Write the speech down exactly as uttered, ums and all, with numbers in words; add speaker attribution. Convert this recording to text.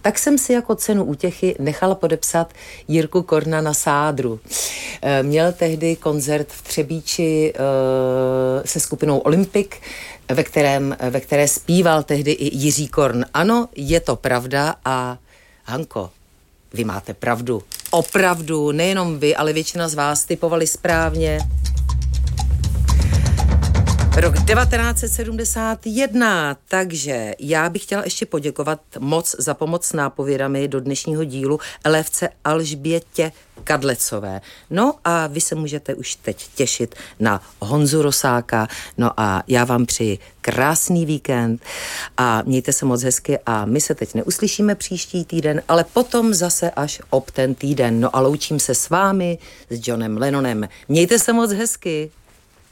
Speaker 1: tak jsem si jako cenu útěchy nechala podepsat Jirku Korna na sádru. Měl tehdy koncert v Třebíči se skupinou Olympic, ve, kterém, ve které zpíval tehdy i Jiří Korn. Ano, je to pravda a Hanko, vy máte pravdu. Opravdu, nejenom vy, ale většina z vás typovali správně. Rok devatenáct set sedmdesát jedna, takže já bych chtěla ještě poděkovat moc za pomoc s nápovědami do dnešního dílu Elévce Alžbětě Kadlecové. No a vy se můžete už teď těšit na Honzu Rosáka, no a já vám přeji krásný víkend a mějte se moc hezky a my se teď neuslyšíme příští týden, ale potom zase až ob ten týden. No a loučím se s vámi, s Johnem Lennonem. Mějte se moc hezky.